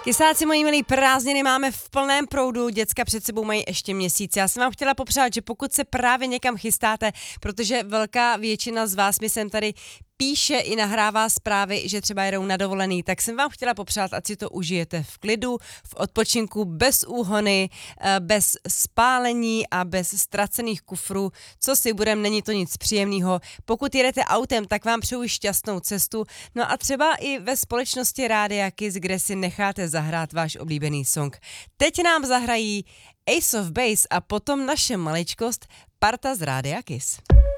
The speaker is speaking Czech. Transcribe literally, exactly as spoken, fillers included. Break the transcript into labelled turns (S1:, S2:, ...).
S1: Kysáci, moji milí, prázdniny máme v plném proudu, děcka před sebou mají ještě měsíc. Já jsem vám chtěla popřát, že pokud se právě někam chystáte, protože velká většina z vás mi sem tady píše i nahrává zprávy, že třeba jedou na dovolený, tak jsem vám chtěla popřát, ať si to užijete v klidu, v odpočinku, bez úhony, bez spálení a bez ztracených kufrů. Co si budem, není to nic příjemného. Pokud jedete autem, tak vám přeju šťastnou cestu. No a třeba i ve společnosti Rádia Kiss, kde si necháte zahrát váš oblíbený song. Teď nám zahrají Ace of Base a potom naše maličkost Parta z Rádia Kiss.